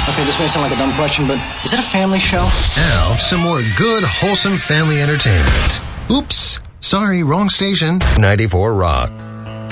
Okay, this may sound like a dumb question, but is it a family show? Now, some more good, wholesome family entertainment. Oops. Sorry, wrong station. 94 Rock.